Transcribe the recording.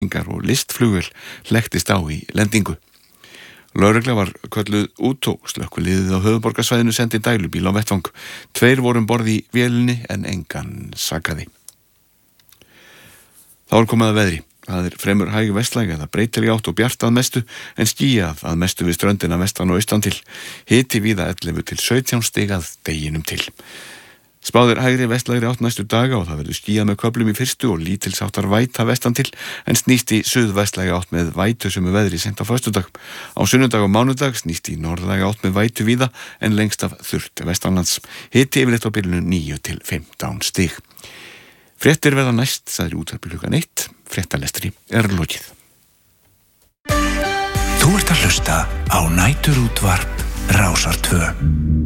og listflugvél hlekkist á í lendingu. Lögregla var kölluð út og slökkviliðið á höfuðborgarsvæðinu sendi dælubíl á vettvang. 2 voru um borð í vélinni en engan sakaði. Þá komið að veðri. Það fremur hæg vestlæg eða breytileg átt og bjart að mestu en skýjað að mestu við ströndina vestan og austan til. Hiti víða 11 til 17 stig að deginum til. Spáð hægri vestlægri átt næstu daga og það verður skýjað með köflum í fyrstu og lítilsháttar væta vestan til en snýst í suðvestlægi átt með vætusömu veðri seint á föstudag. Á sunnudag og mánudag snýst í norðlægi átt með vætu víða en lengst af þurrt vestanlands. Hiti yfirleitt á bilinu 9 til 15 stig. Fréttir verða næst, sagði útvarpi klukkan 1. Fréttalestri lokið. Þú ert að hlusta á Næturútvarp Rásar 2.